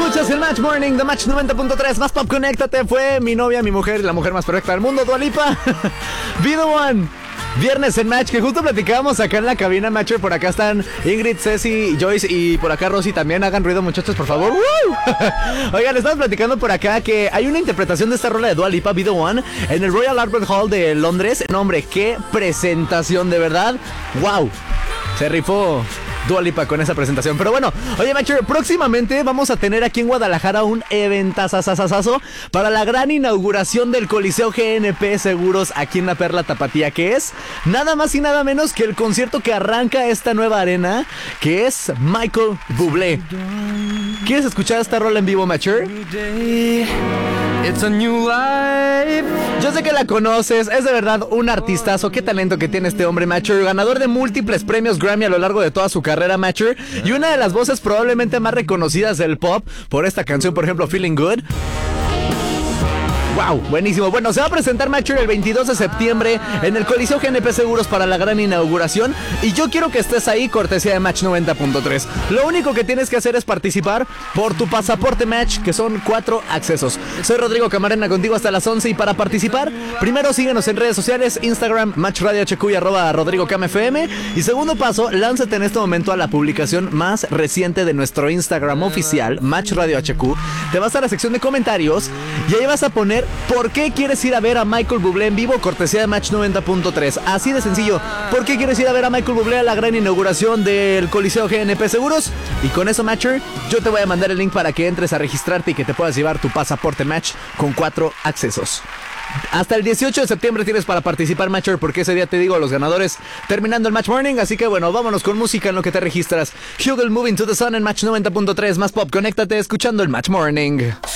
Escuchas el Match Morning de Match 90.3. Más pop, conéctate. Fue mi novia, mi mujer, la mujer más perfecta del mundo, Dua Lipa. Be the one. Viernes en Match, que justo platicábamos acá en la cabina, Matcher. Por acá están Ingrid, Ceci, Joyce y por acá Rosy también. Hagan ruido, muchachos, por favor. Oigan, estamos platicando por acá que hay una interpretación de esta rola de Dua Lipa, Be the One, en el Royal Albert Hall de Londres. No, hombre, qué presentación, de verdad. ¡Wow! Se rifó Dua Lipa con esa presentación. Pero bueno, oye, Matcher, próximamente vamos a tener aquí en Guadalajara un eventazazazazazo para la gran inauguración del Coliseo GNP Seguros aquí en la Perla Tapatía, que es nada más y nada menos que el concierto que arranca esta nueva arena, que es Michael Bublé. ¿Quieres escuchar esta rola en vivo, Matcher? It's a new life. Yo sé que la conoces, es de verdad un artistazo. Qué talento que tiene este hombre, Matcher. Ganador de múltiples premios Grammy a lo largo de toda su carrera, Matcher. Y una de las voces probablemente más reconocidas del pop por esta canción, por ejemplo, Feeling Good. ¡Wow! Buenísimo. Bueno, se va a presentar Matcher el 22 de septiembre en el Coliseo GNP Seguros para la gran inauguración. Y yo quiero que estés ahí, cortesía de Match 90.3. Lo único que tienes que hacer es participar por tu pasaporte Match, que son 4 accesos. Soy Rodrigo Camarena, contigo hasta las 11. Y para participar, primero síguenos en redes sociales, Instagram, Match Radio HQ y @RodrigoCamFM. Y segundo paso, lánzate en este momento a la publicación más reciente de nuestro Instagram oficial, Match Radio HQ. Te vas a la sección de comentarios y ahí vas a poner ¿por qué quieres ir a ver a Michael Bublé en vivo? Cortesía de Match 90.3. Así de sencillo. ¿Por qué quieres ir a ver a Michael Bublé a la gran inauguración del Coliseo GNP Seguros? Y con eso, Matcher, yo te voy a mandar el link para que entres a registrarte y que te puedas llevar tu pasaporte Match con 4 accesos. Hasta el 18 de septiembre tienes para participar, Matcher, porque ese día te digo los ganadores terminando el Match Morning. Así que bueno, vámonos con música en lo que te registras. Hugel, Moving to the Sun en Match 90.3. Más pop, conéctate escuchando el Match Morning.